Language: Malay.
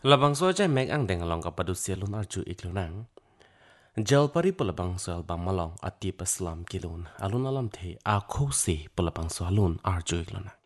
Labang so jay meg ang deng along kapadu sialun arju iklunang. Jal pari pelabang so albang malong ati paslam kilun alun alam the a khosi pelabang so alun arju iklunang.